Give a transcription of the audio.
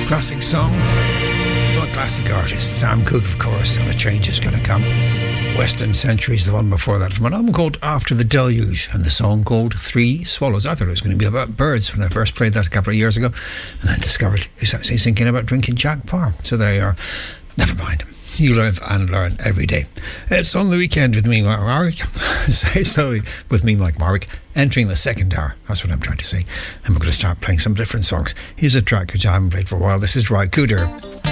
classic song. What classic artist? Sam Cooke, of course, and A Change Is Gonna Come. Western Century's the one before that, from an album called After the Deluge, and the song called Three Swallows. I thought it was going to be about birds when I first played that a couple of years ago, and then discovered he's actually thinking about drinking Jack Parr. So there you are. Never mind. You live and learn every day. It's on the weekend with me, Mark Warwick. Say so with me, Mike Warwick, entering the second hour. That's what I'm trying to say. And we're going to start playing some different songs. Here's a track which I haven't played for a while. This is Ry Cooder.